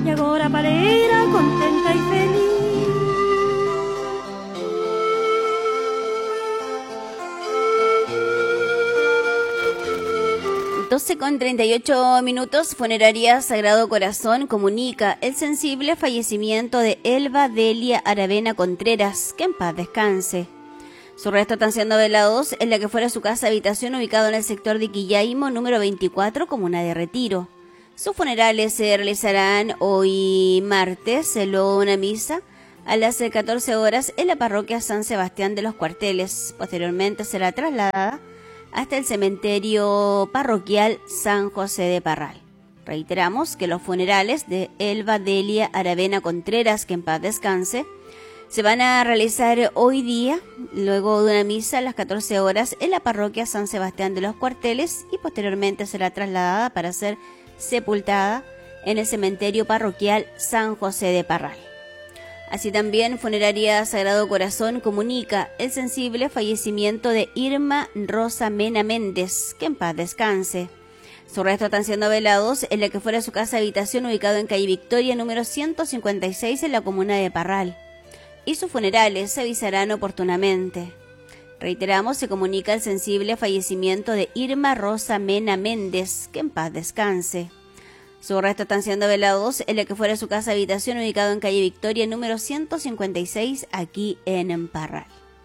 y agora palera contenta y feliz. 12:38. Funeraria Sagrado Corazón comunica el sensible fallecimiento de Elba Delia Aravena Contreras, que en paz descanse. Sus restos están siendo velados en la que fuera su casa habitación ubicado en el sector de Quillaimo, número 24, comuna de Retiro. Sus funerales se realizarán hoy martes, luego de una misa a las 14 horas en la parroquia San Sebastián de los Cuarteles. Posteriormente será trasladada hasta el cementerio parroquial San José de Parral. Reiteramos que los funerales de Elba Delia Aravena Contreras, que en paz descanse, se van a realizar hoy día, luego de una misa a las 14 horas en la parroquia San Sebastián de los Cuarteles, y posteriormente será trasladada para ser sepultada en el cementerio parroquial San José de Parral. Así también Funeraria Sagrado Corazón comunica el sensible fallecimiento de Irma Rosa Mena Méndez, que en paz descanse. Sus restos están siendo velados en la que fuera su casa habitación ubicado en calle Victoria número 156 en la comuna de Parral, y sus funerales se avisarán oportunamente. Reiteramos, se comunica el sensible fallecimiento de Irma Rosa Mena Méndez, que en paz descanse. Sus restos están siendo velados en la que fuera su casa habitación ubicado en calle Victoria número 156 aquí en Parral.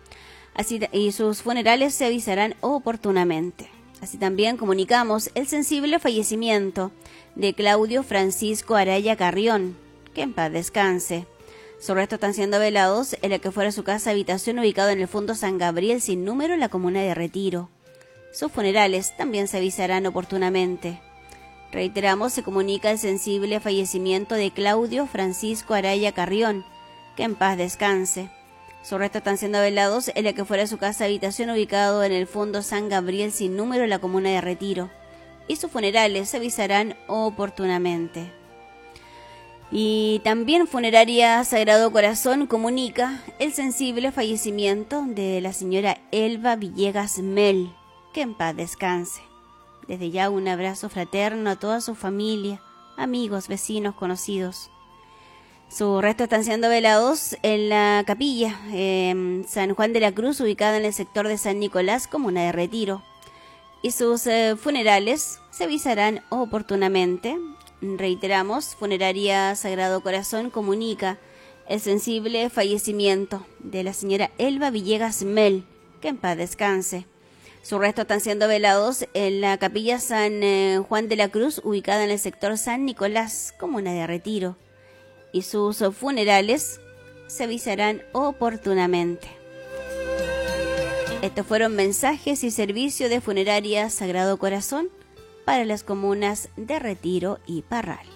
Y sus funerales se avisarán oportunamente. Así también comunicamos el sensible fallecimiento de Claudio Francisco Araya Carrión, que en paz descanse. Sus restos están siendo velados en la que fuera su casa habitación ubicado en el Fondo San Gabriel sin número en la comuna de Retiro. Sus funerales también se avisarán oportunamente. Reiteramos, se comunica el sensible fallecimiento de Claudio Francisco Araya Carrión, que en paz descanse. Sus restos están siendo velados en la que fuera su casa habitación ubicado en el Fondo San Gabriel sin número en la comuna de Retiro, y sus funerales se avisarán oportunamente. Y también Funeraria Sagrado Corazón comunica el sensible fallecimiento de la señora Elba Villegas Mel, que en paz descanse. Desde ya un abrazo fraterno a toda su familia, amigos, vecinos, conocidos. Sus restos están siendo velados en la capilla San Juan de la Cruz, ubicada en el sector de San Nicolás, comuna de Retiro. Y sus funerales se avisarán oportunamente. Reiteramos, Funeraria Sagrado Corazón comunica el sensible fallecimiento de la señora Elba Villegas Mel, que en paz descanse. Sus restos están siendo velados en la capilla San Juan de la Cruz, ubicada en el sector San Nicolás, comuna de Retiro. Y sus funerales se avisarán oportunamente. Estos fueron mensajes y servicio de Funeraria Sagrado Corazón para las comunas de Retiro y Parral.